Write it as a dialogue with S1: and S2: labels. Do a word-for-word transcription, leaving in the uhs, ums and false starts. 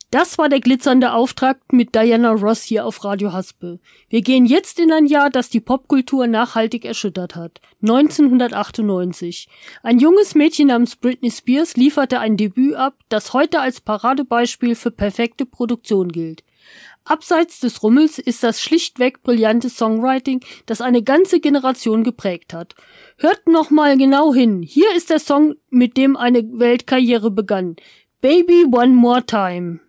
S1: Das war der glitzernde Auftakt mit Diana Ross hier auf Radio Haspe. Wir gehen jetzt in ein Jahr, das die Popkultur nachhaltig erschüttert hat. neunzehnhundertachtundneunzig. Ein junges Mädchen namens Britney Spears lieferte ein Debüt ab, das heute als Paradebeispiel für perfekte Produktion gilt. Abseits des Rummels ist das schlichtweg brillante Songwriting, das eine ganze Generation geprägt hat. Hört noch mal genau hin. Hier ist der Song, mit dem eine Weltkarriere begann. Baby One More Time.